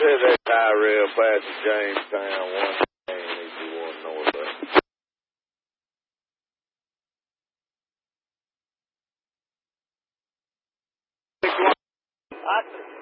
Said that Tyrell past the Jamestown one game if you want to know about it.